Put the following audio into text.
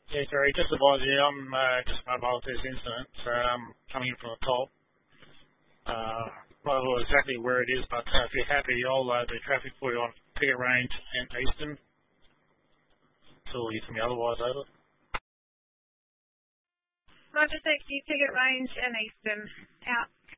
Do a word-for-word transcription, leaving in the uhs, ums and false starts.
Yeah, Gary, just advise you, I'm uh, just mobile to this incident, so I'm coming in from the top. Uh, not sure exactly where it is, but uh, if you're happy, I'll uh, do traffic for you on Picket Range and Eastern, till you tell me otherwise, over. Roger, thank you. Picket Range and Eastern. Out.